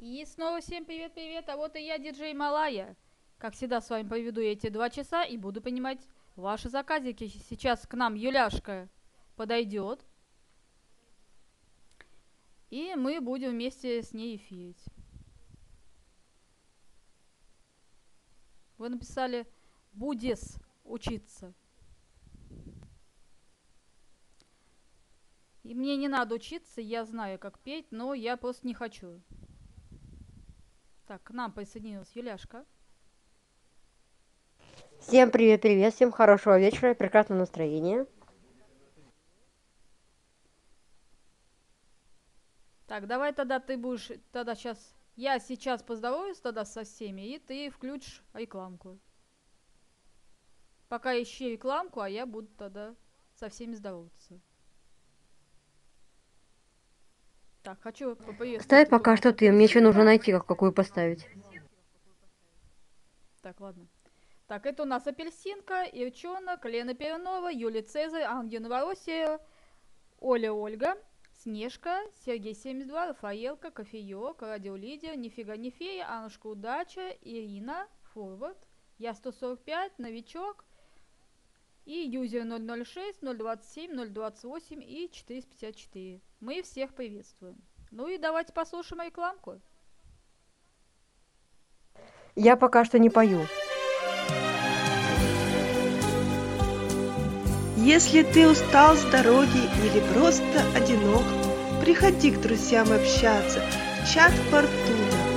И снова всем привет-привет, а вот и я, диджей Малая. Как всегда, с вами проведу эти 2 часа и буду принимать ваши заказики. Сейчас к нам Юляшка подойдет, и мы будем вместе с ней эфирить. Вы написали «Будес учиться». И мне не надо учиться, я знаю, как петь, но я просто не хочу. Так, к нам присоединилась Юляшка. Всем привет-привет, всем хорошего вечера, прекрасного настроения. Так, давай тогда ты будешь, тогда сейчас, я сейчас поздороваюсь тогда со всеми, и ты включишь рекламку. Пока ищи рекламку, а я буду тогда со всеми здороваться. Так, хочу поприветствовать. Ставь пока что ты, мне еще нужно найти, какую поставить. Так, ладно. Так, это у нас Апельсинка, Ирчонок, Лена Пернова, Юлия Цезарь, Ангел Новороссия, Оля Ольга, Снежка, Сергей 72, Рафаэлка, Кофеек, Радио Лидер, Нифига не фея, Анушка Удача, Ирина, Форвард, Я 145, Новичок и юзер 006, 027, 028 и 454. Мы всех приветствуем. Ну и давайте послушаем рекламку. Я пока что не пою. Если ты устал с дороги или просто одинок, приходи к друзьям общаться в чат Фортуна.